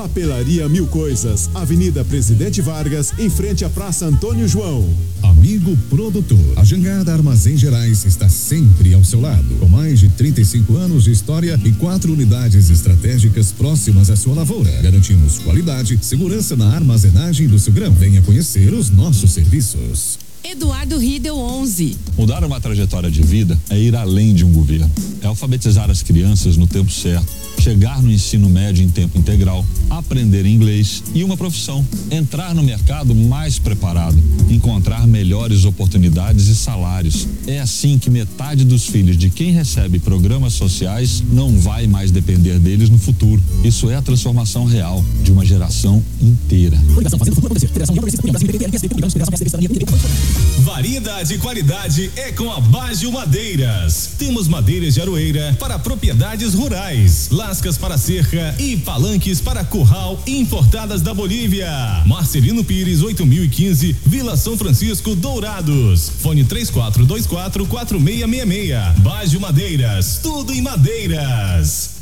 Papelaria Mil Coisas, Avenida Presidente Vargas, em frente à Praça Antônio João. Amigo produtor, a Jangada Armazém Gerais está sempre ao seu lado, com mais de 35 anos de história e 4 unidades estratégicas próximas à sua lavoura. Garantimos qualidade, segurança na armazenagem do seu grão. Venha conhecer os nossos serviços. Eduardo Riedel 11. Mudar uma trajetória de vida é ir além de um governo. É alfabetizar as crianças no tempo certo, chegar no ensino médio em tempo integral, aprender inglês e uma profissão, entrar no mercado mais preparado, encontrar melhores oportunidades e salários. É assim que metade dos filhos de quem recebe programas sociais não vai mais depender deles no futuro. Isso é a transformação real de uma geração inteira. Variedade e qualidade é com a Baggio Madeiras. Temos madeiras de aroeira para propriedades rurais, lascas para cerca e palanques para curral importadas da Bolívia. Marcelino Pires 8015, Vila São Francisco, Dourados. Fone 3424-4666. Baggio Madeiras, tudo em madeiras.